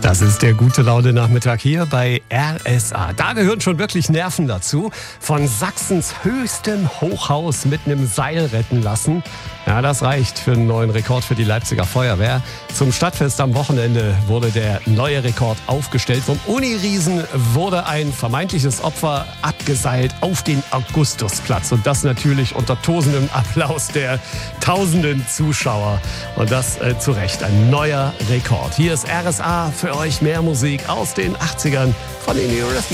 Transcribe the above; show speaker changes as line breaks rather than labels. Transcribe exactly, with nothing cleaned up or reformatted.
Das ist der gute Laune Nachmittag hier bei R S A. Da gehören schon wirklich Nerven dazu. Von Sachsens höchstem Hochhaus mit einem Seil retten lassen. Ja, das reicht für einen neuen Rekord für die Leipziger Feuerwehr. Zum Stadtfest am Wochenende wurde der neue Rekord aufgestellt. Vom Uniriesen wurde ein vermeintliches Opfer abgeseilt auf den Augustusplatz. Und das natürlich unter tosendem Applaus der tausenden Zuschauer. Und das äh, zu Recht ein neuer Rekord. Hier ist R S A für euch, mehr Musik aus den achtzigern von den Eurythmics.